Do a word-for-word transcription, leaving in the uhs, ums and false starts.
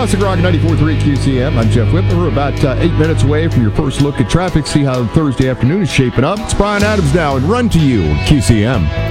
Classic Rock ninety-four point three Q C M. I'm Jeff Whitman. We're about uh, eight minutes away from your first look at traffic. See how Thursday afternoon is shaping up. It's Brian Adams now and Run to You, Q C M.